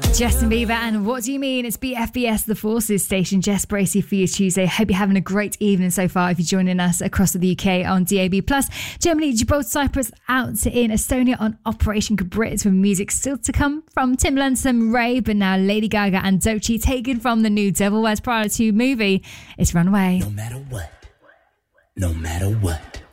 Justin Bieber and What Do You Mean? It's BFBS, the Forces station. Jess Bracey for you Tuesday. Hope you're having a great evening so far if you're joining us across the UK on DAB+. Germany, Gibraltar, Cyprus, out in Estonia on Operation Cabrit, with music still to come from Timbaland, some Ray, but now Lady Gaga and Doechii, taken from the new Devil Wears Prada 2 movie. It's Runaway. No matter what, no matter what.